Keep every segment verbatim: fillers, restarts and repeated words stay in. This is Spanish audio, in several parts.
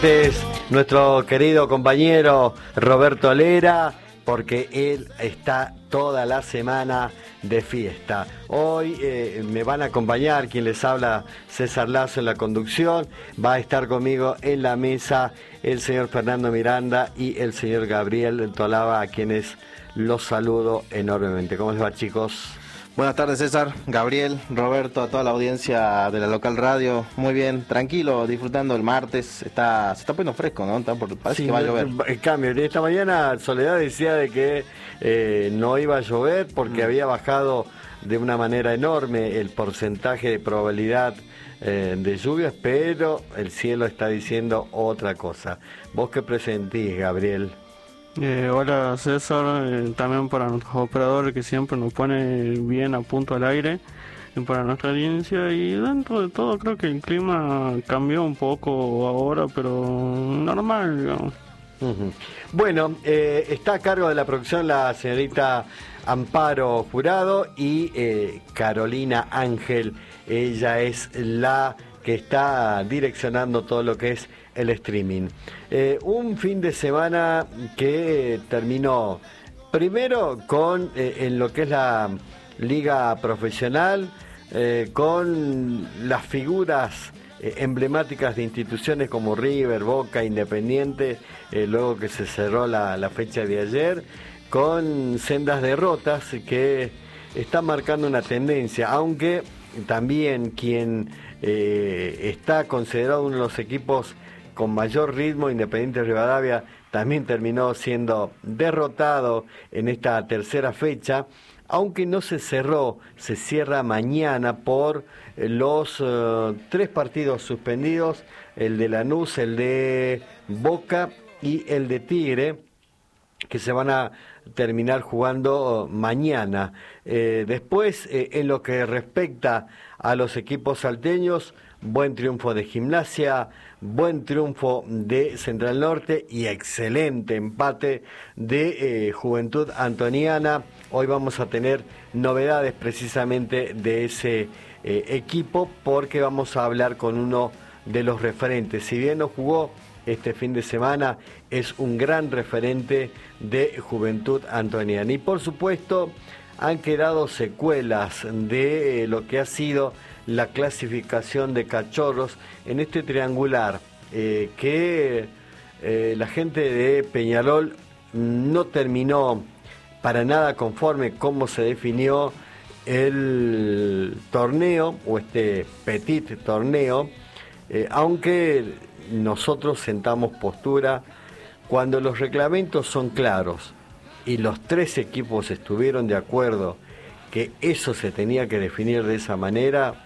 Es nuestro querido compañero Roberto Lera, porque él está toda la semana de fiesta. Hoy eh, me van a acompañar quien les habla, César Lazo, en la conducción. Va a estar conmigo en la mesa el señor Fernando Miranda y el señor Gabriel Tolaba, a quienes los saludo enormemente. ¿Cómo les va, chicos? Buenas tardes, César, Gabriel, Roberto, a toda la audiencia de la local radio. Muy bien, tranquilo, disfrutando el martes. Está, se está poniendo fresco, ¿no? Está por, parece Sí, que va a llover. En cambio, esta mañana Soledad decía de que eh, no iba a llover porque mm. había bajado de una manera enorme el porcentaje de probabilidad eh, de lluvias, pero el cielo está diciendo otra cosa. ¿Vos qué presentís, Gabriel? Eh, hola César, eh, también para nuestros operadores que siempre nos pone bien a punto al aire, y para nuestra audiencia. Y dentro de todo creo que el clima cambió un poco ahora, pero normal, digamos. Uh-huh. Bueno, eh, está a cargo de la producción la señorita Amparo Jurado y eh, Carolina Ángel. Ella es la que está direccionando todo lo que es el streaming. Eh, un fin de semana que terminó primero con eh, en lo que es la liga profesional, eh, con las figuras eh, emblemáticas de instituciones como River, Boca, Independiente, eh, luego que se cerró la, la fecha de ayer, con sendas derrotas que están marcando una tendencia, aunque también quien eh, está considerado uno de los equipos con mayor ritmo, Independiente Rivadavia, también terminó siendo derrotado en esta tercera fecha, aunque no se cerró, se cierra mañana por los uh, tres partidos suspendidos, el de Lanús, el de Boca y el de Tigre, que se van a terminar jugando mañana. Eh, después, eh, en lo que respecta a los equipos salteños, buen triunfo de Gimnasia, buen triunfo de Central Norte y excelente empate de eh, Juventud Antoniana. Hoy vamos a tener novedades precisamente de ese eh, equipo, porque vamos a hablar con uno de los referentes. Si bien no jugó este fin de semana, es un gran referente de Juventud Antoniana. Y por supuesto han quedado secuelas de eh, lo que ha sido la clasificación de Cachorros en este triangular, eh, que eh, la gente de Peñarol no terminó para nada conforme cómo se definió el torneo, o este petit torneo, eh, aunque nosotros sentamos postura cuando los reglamentos son claros y los tres equipos estuvieron de acuerdo que eso se tenía que definir de esa manera.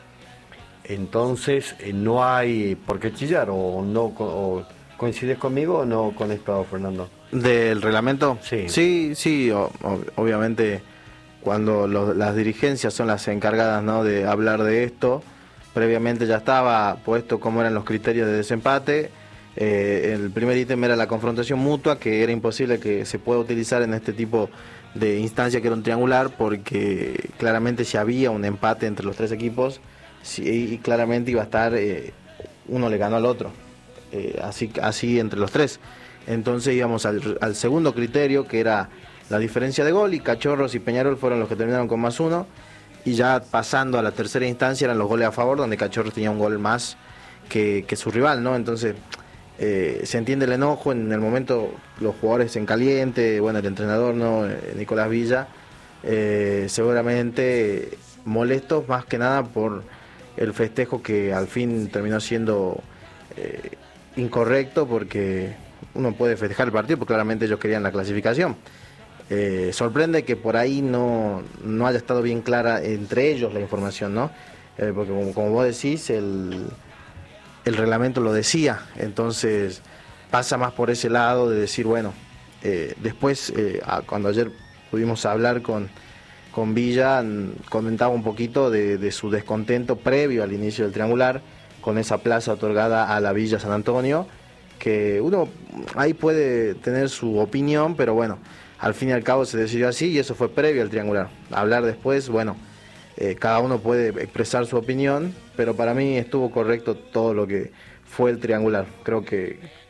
Entonces eh, no hay por qué chillar. O no o ¿coincides conmigo o no con esto, Fernando? ¿Del reglamento? Sí, sí, sí o, o, obviamente cuando lo, las dirigencias son las encargadas, ¿no?, de hablar de esto, previamente ya estaba puesto cómo eran los criterios de desempate. Eh, el primer ítem era la confrontación mutua, que era imposible que se pueda utilizar en este tipo de instancia, que era un triangular, porque claramente si había un empate entre los tres equipos, sí, y claramente iba a estar, eh, uno le ganó al otro, eh, así, así entre los tres. Entonces íbamos al, al segundo criterio, que era la diferencia de gol, y Cachorros y Peñarol fueron los que terminaron con más uno, y ya pasando a la tercera instancia eran los goles a favor, donde Cachorros tenía un gol más que, que su rival, ¿no? Entonces eh, se entiende el enojo, en el momento los jugadores en caliente, bueno, el entrenador, ¿no?, Nicolás Villa, eh, seguramente molestos más que nada por el festejo, que al fin terminó siendo eh, incorrecto, porque uno puede festejar el partido, porque claramente ellos querían la clasificación. Eh, sorprende que por ahí no, no haya estado bien clara entre ellos la información, ¿no? Eh, porque como, como vos decís, el, el reglamento lo decía, entonces pasa más por ese lado de decir, bueno, eh, después eh, a, cuando ayer pudimos hablar con con Villa, comentaba un poquito de, de su descontento previo al inicio del triangular, con esa plaza otorgada a la Villa San Antonio, que uno ahí puede tener su opinión, pero bueno, al fin y al cabo se decidió así, y eso fue previo al triangular. Hablar después, bueno, eh, cada uno puede expresar su opinión, pero para mí estuvo correcto todo lo que fue el triangular. Creo que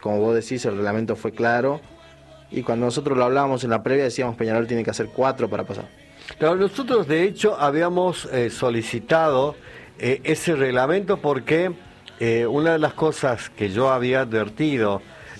como vos decís, el reglamento fue claro. Y cuando nosotros lo hablábamos en la previa, decíamos Peñarol tiene que hacer cuatro para pasar. Claro, nosotros de hecho habíamos eh, solicitado eh, ese reglamento porque eh, una de las cosas que yo había advertido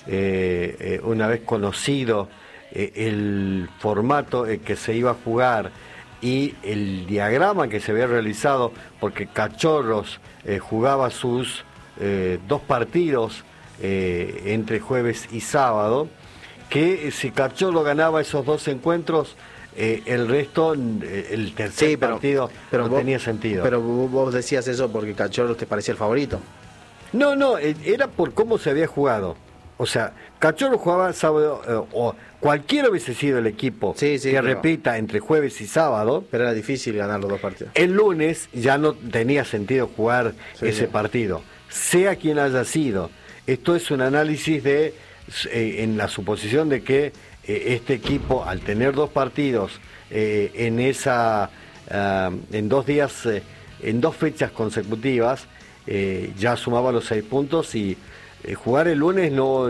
eh, eh, una vez conocido eh, el formato en que se iba a jugar y el diagrama que se había realizado, porque Cachorros eh, jugaba sus eh, dos partidos eh, entre jueves y sábado, que si Cachorro ganaba esos dos encuentros, eh, el resto, eh, el tercer Sí, pero, partido pero no vos, tenía sentido. Pero vos decías eso porque Cachorros te parecía el favorito. No, no, eh, era por cómo se había jugado. O sea, Cachorro jugaba sábado, eh, o cualquiera hubiese sido el equipo sí, sí, que pero, repita entre jueves y sábado. Pero era difícil ganar los dos partidos. El lunes ya no tenía sentido jugar sí, ese sí. partido, sea quien haya sido. Esto es un análisis de, eh, en la suposición de que eh, este equipo, al tener dos partidos eh, en esa, uh, en dos días, eh, en dos fechas consecutivas, eh, ya sumaba los seis puntos y eh, jugar el lunes no,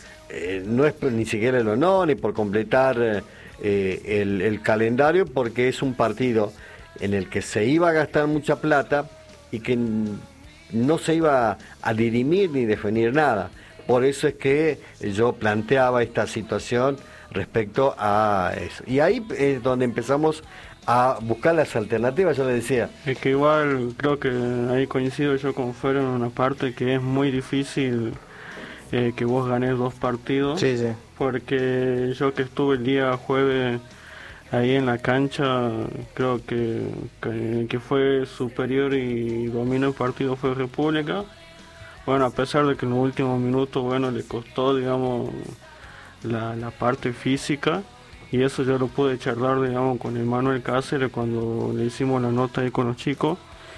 eh, no es ni siquiera el honor ni por completar eh, el, el calendario, porque es un partido en el que se iba a gastar mucha plata y que no se iba a dirimir ni definir nada. Por eso es que yo planteaba esta situación respecto a eso. Y ahí es donde empezamos a buscar las alternativas, yo le decía. Es que igual creo que ahí coincido yo con Fer en una parte que es muy difícil eh, que vos ganes dos partidos. Sí, sí. Porque yo que estuve el día jueves ahí en la cancha, creo que, que, que fue superior y dominó el partido fue República. Bueno, a pesar de que en los últimos minutos, bueno, le costó, digamos, la, la parte física, y eso yo lo pude charlar, digamos, con Emanuel Cáceres cuando le hicimos la nota ahí con los chicos.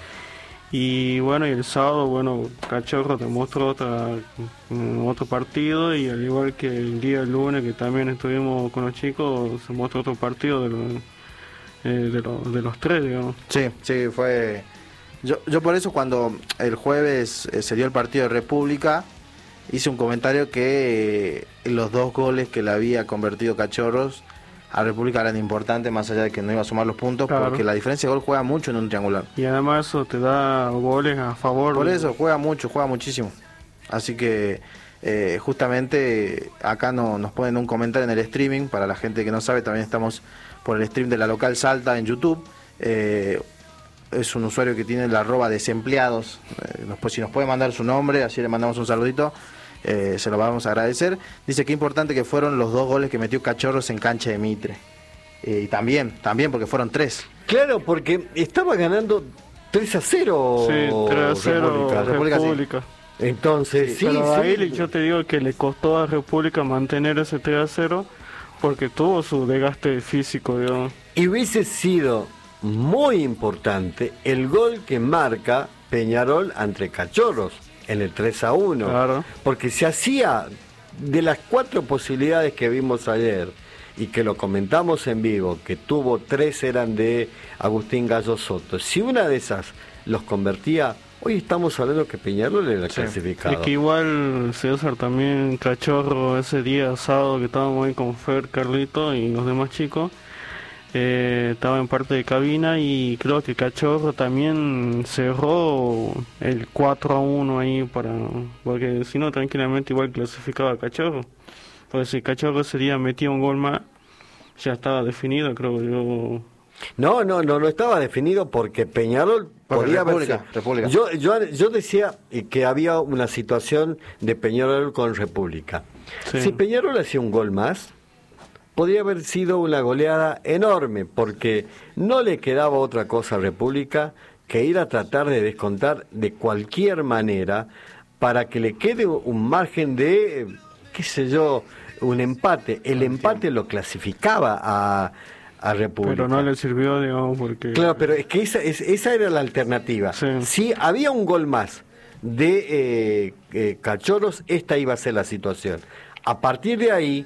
Y bueno, y el sábado, bueno, Cachorro demostró otra, otro partido, y al igual que el día lunes que también estuvimos con los chicos, se mostró otro partido de los, eh, de los, de los tres, digamos. Sí, sí, fue... Yo, yo por eso cuando el jueves eh, se dio el partido de República, hice un comentario que eh, los dos goles que le había convertido Cachorros a República eran importantes, más allá de que no iba a sumar los puntos, claro, porque la diferencia de gol juega mucho en un triangular. Y además eso te da goles a favor. Por eso, juega mucho, juega muchísimo. Así que eh, justamente acá no, nos ponen un comentario en el streaming, para la gente que no sabe, también estamos por el stream de la local Salta en YouTube. Eh, es un usuario que tiene la arroba desempleados, eh, nos, si nos puede mandar su nombre, así le mandamos un saludito. Eh, se lo vamos a agradecer. Dice que importante que fueron los dos goles que metió Cachorros en cancha de Mitre. Eh, y también, también porque fueron tres. Claro, porque estaba ganando tres a cero. Sí, tres a cero República. República. República. Sí. Entonces, sí, sí pero sí. ahí yo te digo que le costó a República mantener ese tres a cero porque tuvo su desgaste físico, digamos. Y hubiese sido muy importante el gol que marca Peñarol ante Cachorros en el tres a uno, claro, porque se hacía de las cuatro posibilidades que vimos ayer y que lo comentamos en vivo, que tuvo tres eran de Agustín Gallo Soto. Si una de esas los convertía, hoy estamos hablando que Peñarol era sí. clasificado. Es que igual César también, Cachorro, ese día sábado que estábamos ahí con Fer, Carlito y los demás chicos, Eh, estaba en parte de cabina y creo que Cachorro también cerró el cuatro a uno ahí para, porque si no tranquilamente igual clasificaba a Cachorro, porque si Cachorro ese día metía un gol más ya estaba definido, creo yo. No, no, no, no estaba definido porque Peñarol porque podía República, verse. República. Yo, yo, yo decía que había una situación de Peñarol con República. Sí. Si Peñarol hacía un gol más, podría haber sido una goleada enorme, porque no le quedaba otra cosa a República que ir a tratar de descontar de cualquier manera para que le quede un margen de, qué sé yo, un empate. El empate lo clasificaba a, a República. Pero no le sirvió, digamos, porque... Claro, pero es que esa, es, esa era la alternativa. Sí. Si había un gol más de eh, eh, Cachorros, esta iba a ser la situación. A partir de ahí,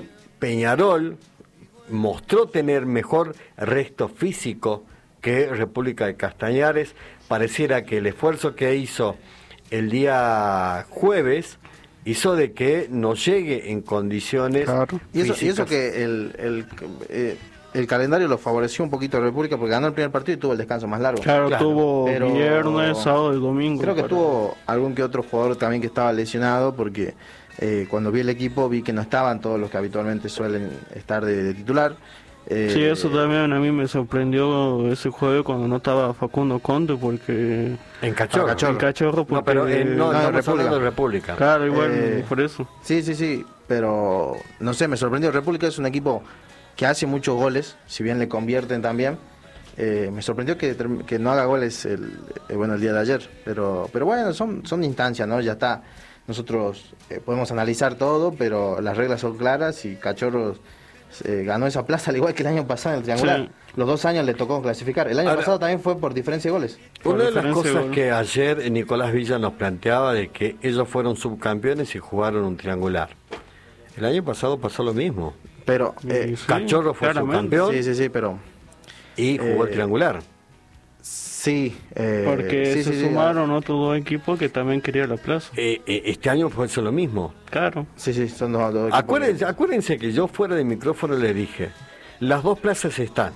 Peñarol mostró tener mejor resto físico que República de Castañares. Pareciera que el esfuerzo que hizo el día jueves hizo de que no llegue en condiciones Claro. Y eso, y físicas. eso que el, el, eh, el calendario lo favoreció un poquito a República porque ganó el primer partido y tuvo el descanso más largo. Claro, Claro, tuvo pero- viernes, sábado y domingo. Creo que para- tuvo algún que otro jugador también que estaba lesionado porque eh, cuando vi el equipo vi que no estaban todos los que habitualmente suelen estar de, de titular. Eh, Sí, eso también a mí me sorprendió ese jueves cuando no estaba Facundo Conte porque... En Cachorro. Ah, Cachorro. En Cachorro, porque... No, pero en, no, no, estamos República. hablando de República. Claro, igual, Eh, por eso. Sí, sí, sí, pero no sé, me sorprendió. República es un equipo que hace muchos goles, si bien le convierten también. Eh, me sorprendió que, term- que no haga goles el, eh, bueno, el día de ayer, pero pero bueno, son, son instancias, ¿no? Ya está. Nosotros eh, podemos analizar todo, pero las reglas son claras y Cachorros eh, ganó esa plaza al igual que el año pasado en el triangular. Sí. Los dos años le tocó clasificar. El año Ahora- pasado también fue por diferencia de goles. Por Una de las diferencia de cosas gol. que ayer Nicolás Villa nos planteaba de que ellos fueron subcampeones y jugaron un triangular. El año pasado pasó lo mismo. Pero eh, Y sí, Cachorro fue claramente. subcampeón sí, sí, sí, pero y jugó el Eh, triangular. sí. eh, Porque sí, se sí, sí, sumaron otros dos equipos que también querían la plaza. Eh, eh, este año fue eso lo mismo. Claro. Sí, sí, son dos, dos equipos Acuérdense, acuérdense que yo fuera de micrófono le dije, las dos plazas están.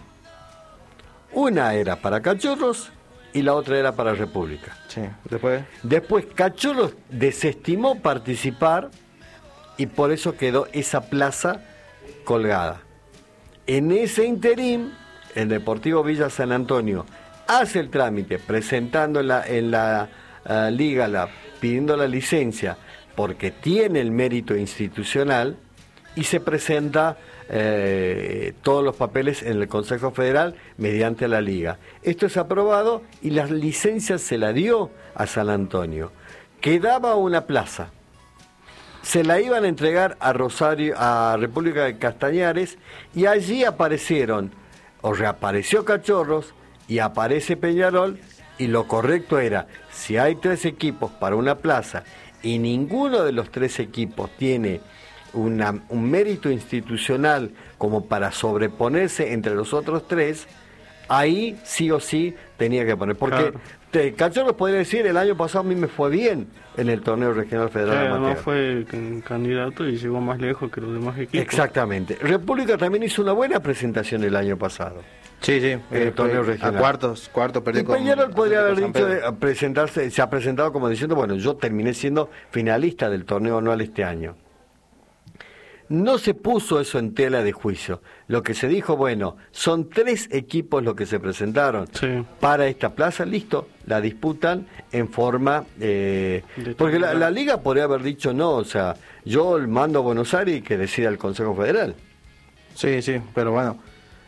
Una era para Cachorros y la otra era para República. que- Sí, después. Después Cachorros desestimó participar y por eso quedó esa plaza colgada. En ese interín, el Deportivo Villa San Antonio hace el trámite presentando en la, en la ah, liga, la, pidiendo la licencia porque tiene el mérito institucional y se presenta eh, todos los papeles en el Consejo Federal mediante la liga. Esto es aprobado y la licencia se la dio a San Antonio. Quedaba una plaza. Se la iban a entregar a Rosario, a República de Castañares, y allí aparecieron, o reapareció Cachorros, y aparece Peñarol, y lo correcto era, si hay tres equipos para una plaza, y ninguno de los tres equipos tiene una- un mérito institucional como para sobreponerse entre los otros tres, ahí sí o sí tenía que poner. Porque Claro. te, Cachorros podría decir, el año pasado a mí me fue bien en el torneo regional federal. Además amateur. fue can- candidato y llegó más lejos que los demás equipos. Exactamente. República también hizo una buena presentación el año pasado. Sí, sí. En el eh, torneo fue regional. A cuartos, cuarto perdió Y con Peñarol podría haber Atlético San dicho Pedro. de presentarse, se ha presentado como diciendo, bueno, yo terminé siendo finalista del torneo anual este año. No se puso eso en tela de juicio. Lo que se dijo, bueno, son tres equipos los que se presentaron Sí. para esta plaza, listo, la disputan en forma... eh, De porque la, titular. la liga podría haber dicho no, o sea, yo mando a Buenos Aires y que decida el Consejo Federal. Sí, sí, pero bueno.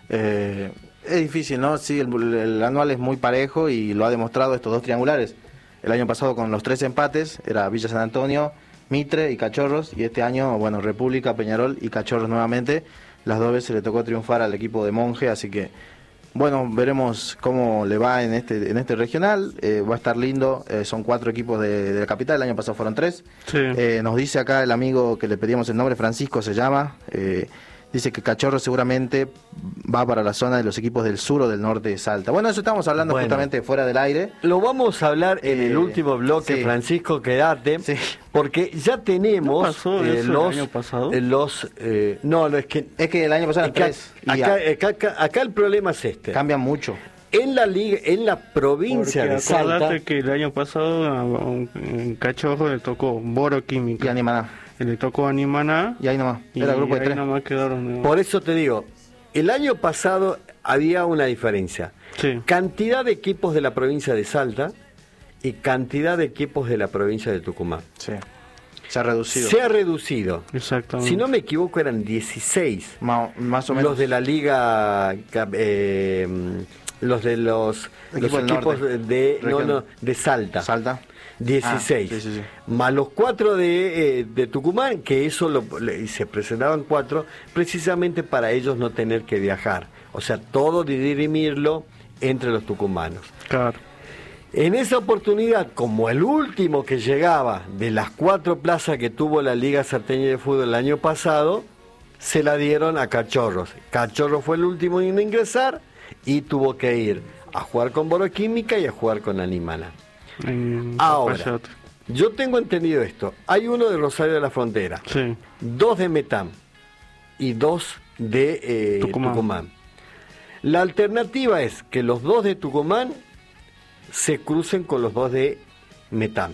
eh, es difícil, ¿no? Sí, el, el anual es muy parejo y lo ha demostrado estos dos triangulares. El año pasado con los tres empates era Villa San Antonio, Mitre y Cachorros, y este año, bueno, República, Peñarol y Cachorros nuevamente. Las dos veces le tocó triunfar al equipo de Monje, así que, bueno, veremos cómo le va en este en este regional. Eh, va a estar lindo, eh, son cuatro equipos de, de la capital, el año pasado fueron tres. Sí. Eh, nos dice acá el amigo que le pedíamos el nombre, Francisco se llama, eh, dice que Cachorro seguramente va para la zona de los equipos del sur o del norte de Salta. Bueno, eso estamos hablando Bueno. justamente fuera del aire. Lo vamos a hablar en Eh, el último bloque, sí. Francisco, quédate, Sí. porque ya tenemos ¿No pasó eh, eso el los... año pasado? eh, los eh, no, no, es que... Es que el año pasado eran acá, tres y acá, a- acá- acá- acá el problema es este. cambian mucho. En la liga, en la provincia Porque de Salta... acordate que el año pasado a un, un Cachorro le tocó Boro Química. Y Animaná. Y le tocó Animaná. Y ahí nomás. Y Era grupo de ahí tres. nomás quedaron. ¿no? Por eso te digo, el año pasado había una diferencia. Sí. Cantidad de equipos de la provincia de Salta y cantidad de equipos de la provincia de Tucumán. Sí. Se ha reducido. Se ha reducido. Exactamente. Si no me equivoco, eran dieciséis. Ma- más o menos. Los de la liga, ca- eh, los de los, los Equipo del equipos norte. de no, Región. no, de Salta. Salta. dieciséis. Ah, sí, sí, sí. Más los cuatro de, eh, de Tucumán, que eso lo, le- se presentaban cuatro, precisamente para ellos no tener que viajar. O sea, todo dirimirlo entre los tucumanos. Claro. En esa oportunidad, como el último que llegaba de las cuatro plazas que tuvo la Liga Salteña de Fútbol el año pasado, se la dieron a Cachorros. Cachorros fue el último en ingresar y tuvo que ir a jugar con Boroquímica y a jugar con Animana. En Ahora, Zapallote. Yo tengo entendido esto. Hay uno de Rosario de la Frontera, Sí. dos de Metán y dos de eh, Tucumán. Tucumán. La alternativa es que los dos de Tucumán se crucen con los dos de Metán.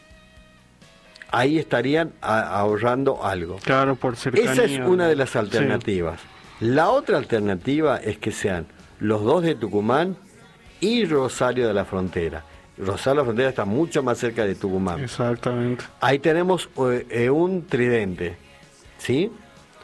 Ahí estarían a- ahorrando algo. Claro, por cercanía. Esa es una de las Sí. alternativas. La otra alternativa es que sean los dos de Tucumán y Rosario de la Frontera. Rosario de la Frontera está mucho más cerca de Tucumán. Exactamente. Ahí tenemos eh, eh, un tridente, ¿sí?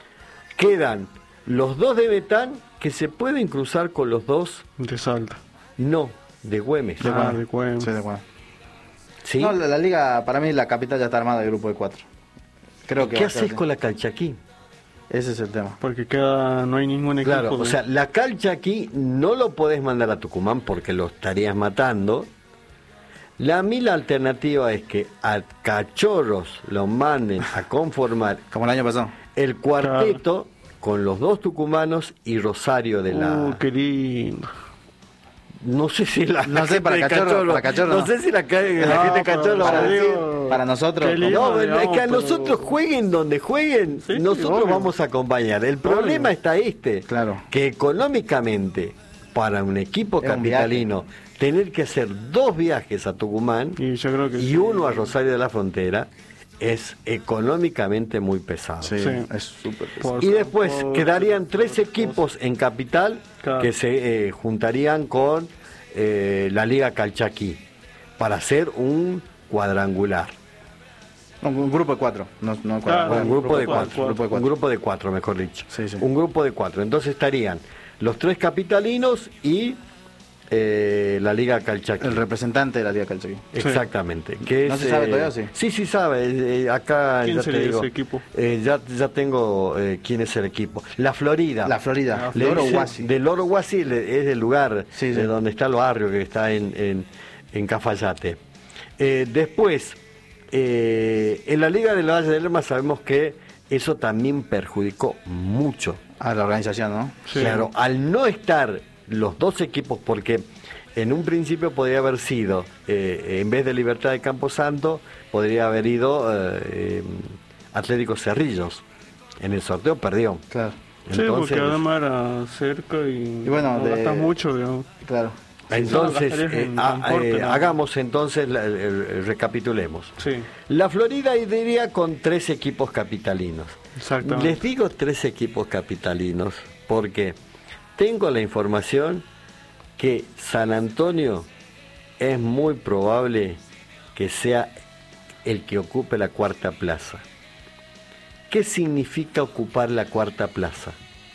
Quedan los dos de Betán que se pueden cruzar con los dos, De Salta. no, de Güemes, De Ah, de Güemes. Sí, de acuerdo. ¿sí? No, la, la liga, para mí la capital ya está armada de grupo de cuatro. Creo que ¿Qué va a ser haces así. con la Calchaquí? Ese es el tema. Porque queda, no hay ningún equipo. Claro, o de- sea, la Calchaquí no lo podés mandar a Tucumán porque lo estarías matando. La mil alternativa es que a Cachorros lo manden a conformar Como el año pasado. el cuarteto con los dos tucumanos y Rosario de la... Uh, qué lindo. No sé si la, No la sé, gente para de Cachorro, para Cachorro no no. sé si la, ca- la No, gente de pero Cachorro va a para decir... Diego- Para nosotros. Qué lindo. No, bueno, es que a digamos, nosotros pero- jueguen donde jueguen, Sí, nosotros obvio. vamos a acompañar. El problema Obvio. está este, Claro. que económicamente para un equipo Es un capitalino tener que hacer dos viajes a Tucumán Y yo creo que y sí. uno a Rosario de la Frontera es económicamente muy pesado. Sí, Sí. es súper pesado. Por- Y después por- quedarían tres por- equipos en capital Claro. que se eh, juntarían con eh, la Liga Calchaquí para hacer un cuadrangular. No, un grupo de cuatro. No, no Claro. cuatro. un grupo de grupo de cuatro. Grupo de cuatro. Un grupo de cuatro, mejor dicho. Sí, sí. Un grupo de cuatro. Entonces estarían los tres capitalinos y eh, la Liga Calchaquí. El representante de la Liga Calchaquí. Exactamente. Que ¿No es, se sabe eh, todavía o sí? Sí, sí sabe. eh, acá ¿Quién ya te sería digo. ese equipo? eh, ya, ya tengo eh, quién es el equipo. La Florida. La Florida. Le Loro dicen- Huasi. De Loro Huasi le- es el lugar Sí, sí. de donde está el barrio que está en, en, en Cafayate. Eh, después, eh, en la Liga del Valle del Lerma sabemos que eso también perjudicó mucho. A la organización, ¿no? Sí. Claro, al no estar los dos equipos, porque en un principio podría haber sido, eh, en vez de Libertad de Camposanto, podría haber ido eh, eh, Atlético Cerrillos. En el sorteo perdió. Claro. Sí, Entonces, porque además era cerca y, Y bueno, no de- gastas mucho, digamos. Claro. entonces Sí, no, gastarías eh, en ha- transporte, eh, ¿no? hagamos entonces, la- el- el- recapitulemos. Sí, La Florida iría con tres equipos capitalinos. exactamente. Les digo tres equipos capitalinos porque tengo la información que San Antonio es muy probable que sea el que ocupe la cuarta plaza. ¿Qué significa ocupar la cuarta plaza?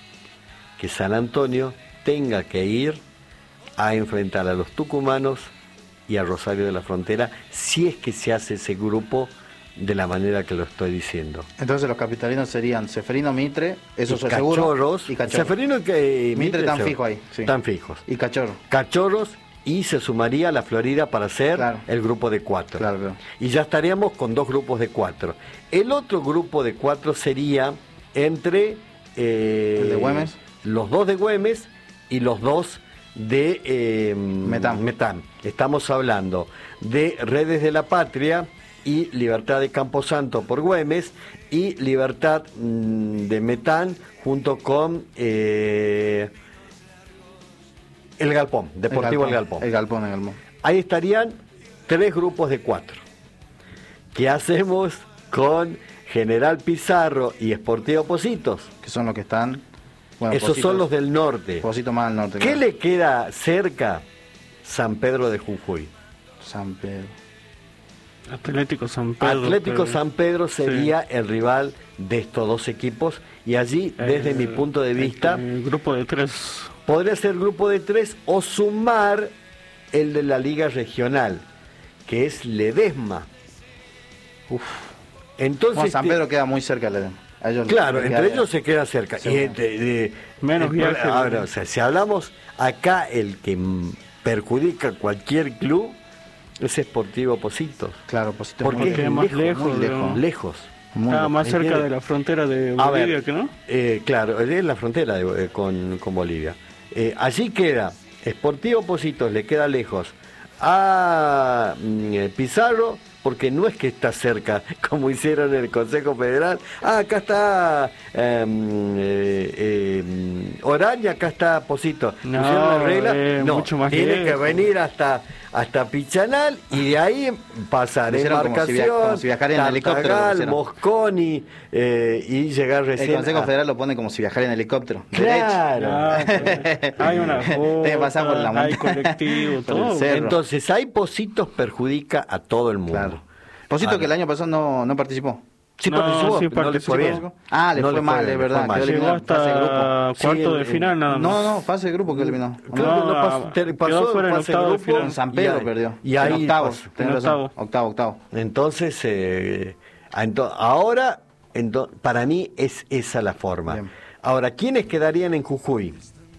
Que San Antonio tenga que ir a enfrentar a los tucumanos y a Rosario de la Frontera si es que se hace ese grupo de la manera que lo estoy diciendo. Entonces los capitalinos serían Ceferino, Mitre, eso Y es seguro. Cachorros, Y Cachorro. Ceferino y que- Mitre están se- fijos ahí, sí. Están fijos. Y Cachorro. Cachorros y se sumaría la Florida para hacer Claro. el grupo de cuatro. Claro, claro. Y ya estaríamos con dos grupos de cuatro. El otro grupo de cuatro sería entre eh, ¿El de Güemes? los dos de Güemes y los dos de eh, Metán. Metán. Estamos hablando de Redes de la Patria y Libertad de Camposanto por Güemes y Libertad mm, de Metán junto con eh, el Galpón, Deportivo El Galpón. El Galpón, el Galpón. Ahí estarían tres grupos de cuatro. ¿Qué hacemos con General Pizarro y Sportivo Positos? Que son los que están. Bueno, Esos Positos- son los del norte. Positos más al norte. ¿Qué claro. le queda cerca? San Pedro de Jujuy. San Pedro. Atlético San Pedro. Atlético pero- San Pedro sería el rival de estos dos equipos y allí, desde Eh, mi punto de vista, El grupo de tres. podría ser grupo de tres o sumar el de la Liga Regional, que es Ledesma. Uf. Entonces, Bueno, San te- Pedro queda muy cerca de a ellos. claro, les entre queda- ellos se queda cerca. Sí, Y bueno. entre- de- Menos el- viaje, ahora, ¿no? o sea, si hablamos acá, el que mm, perjudica a cualquier club es Sportivo Positos. Claro, Positos Porque muy es es más lejos, lejos, muy lejos. digamos. Lejos. Muy Estaba lejos. más cerca ¿entiendes? de la frontera de A ver, Bolivia, ¿que no? eh, claro, es la frontera de- eh, con, con Bolivia. Eh, allí queda, Sportivo Positos le queda lejos a mm, Pizarro, porque no es que está cerca, como hicieron en el Consejo Federal. Ah, acá está eh, eh, eh, Oraña, acá está Posito. No, Pusieron la regla. eh, no, mucho más tiene lejos. que venir hasta hasta Pichanal y de ahí pasar Lo hicieron como si via- embarcación, como si viajara en helicóptero, lo Tartagal, hicieron. Mosconi eh, y llegar recién. El Consejo a- Federal lo pone como si viajara en helicóptero. Claro. Ah, pues, hay una Tiene que pasar por la ruta, hay montaña. colectivo, Por el todo. cerro. Entonces, hay Positos perjudica a todo el mundo. Claro. Posito Ah, que el año pasado no, no participó. Sí No, participó, sí no le participó. fue bien. Ah, le No fue le mal, fue- es le verdad. fue mal. Quedó Llegó eliminado en fase de grupo. hasta Sí, cuarto el- de final nada más. No, no, fase de grupo que eliminó. Creo No, que no pasó, no, te- quedó pasó fuera en fase de octavo de grupo, final. Con San Pedro y ahí- perdió. Y en ahí octavos. pasó. tenés En razón. octavo. Octavo, octavo. Entonces, eh, ento- ahora, ento- para mí es esa la forma. Bien. Ahora, ¿quiénes quedarían en Jujuy?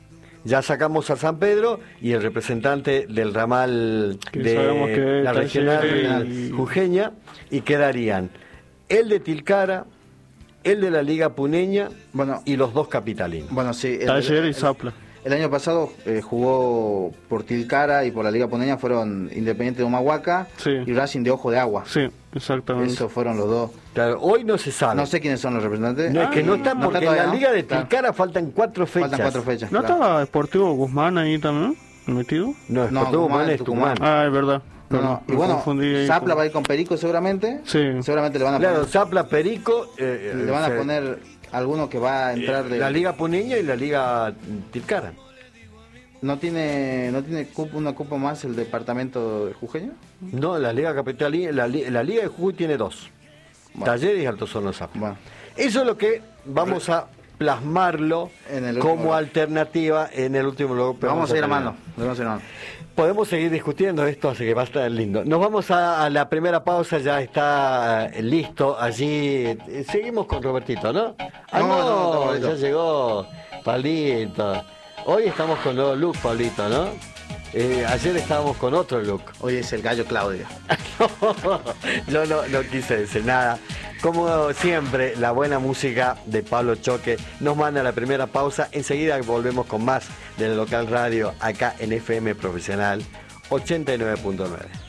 Ya sacamos a San Pedro y el representante del ramal Que sabemos de que la regional Talleres y- jujeña, y quedarían el de Tilcara, el de la Liga Puneña Bueno, y los dos capitalinos. bueno, sí. el- Taller y el- Zapla. El año pasado eh, jugó por Tilcara y por la Liga Poneña, fueron Independiente de Humahuaca Sí. y Racing de Ojo de Agua. Sí, exactamente. Esos fueron los dos. Claro, hoy no se sabe. No sé quiénes son los representantes. No, es que no Ah, están no porque está en la todavía, Liga ¿no? de Claro. Tilcara faltan cuatro fechas. Faltan cuatro fechas. ¿No claro. estaba Deportivo Guzmán ahí también metido? No, No, Sportivo Tucumán, Guzmán es Tucumán. Tucumán. Ah, es verdad. No, Perdón, no. Y me bueno, confundí ahí Zapla con- va a ir con Perico seguramente. Sí. Seguramente le van a Claro, poner, Zapla, Perico. eh, le van eh, a poner alguno que va a entrar de... la Liga Puneña y la Liga Tilcara. ¿No tiene, no tiene cupo- una copa más el departamento de Jujeño? No, la Liga Capitalina, la, li- la Liga de Jujuy tiene dos. Bueno. Talleres y Alto Horno Zapla. Bueno, Eso es lo que vamos a plasmarlo En el último como bloque. alternativa en el último bloque. lo vamos a ir terminar. armando. Lo vamos a ir armando. Podemos seguir discutiendo esto, así que va a estar lindo. Nos vamos a, a la primera pausa, ya está eh, listo allí. Eh, Seguimos con Robertito, ¿no? Ah, No, no, no, no, Pablito. ya llegó Pablito. Hoy estamos con nuevo look, Pablito, ¿no? Eh, ayer estábamos con otro look. Hoy es el gallo Claudio. Yo no, no quise decir nada. Como siempre, la buena música de Pablo Choque nos manda a la primera pausa. Enseguida volvemos con más del local radio acá en F M Profesional ochenta y nueve punto nueve.